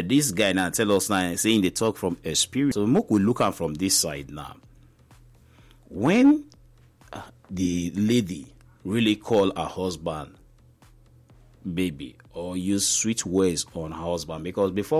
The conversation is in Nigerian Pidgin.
this guy now tell us now, saying they talk from experience. So make we look at from this side now. When the lady really call her husband baby or use sweet words on her husband, because before